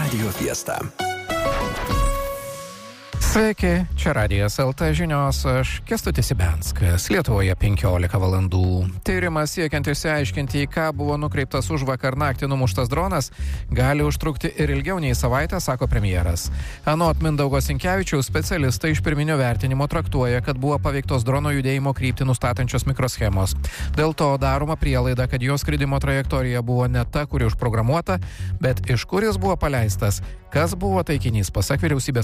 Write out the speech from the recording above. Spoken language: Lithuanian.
Radio Fiesta. Sveiki, čia Radijas LT žinios, aš Kęstutis Ibenskas, Lietuvoje 15 valandų. Tyrimas siekiant išsiaiškinti, į ką buvo nukreiptas už vakar naktį numuštas dronas, gali užtrukti ir ilgiau nei savaitę, sako premjeras. Anot Mindaugo Sinkevičiaus, specialistai iš pirminio vertinimo traktuoja, kad buvo paveiktos drono judėjimo kryptį nustatančios mikroschemos. Dėl to daroma prielaida, kad jo skridimo trajektorija buvo ne ta, kuri užprogramuota, bet iš kur jis buvo paleistas. Kas buvo taikinys, pasak vyriausybės